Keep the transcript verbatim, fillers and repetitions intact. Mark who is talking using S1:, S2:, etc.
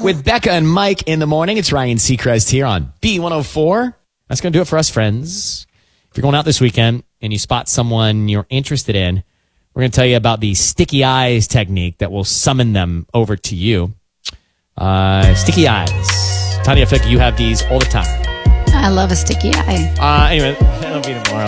S1: with Becca and Mike in the morning. It's Ryan Seacrest here on B one oh four. That's going to do it for us, friends. If you're going out this weekend and you spot someone you're interested in, we're going to tell you about the sticky eyes technique that will summon them over to you. Uh, sticky eyes. Tanya, I feel like you have these all the time.
S2: I love a sticky eye.
S1: Uh, anyway, that'll be tomorrow.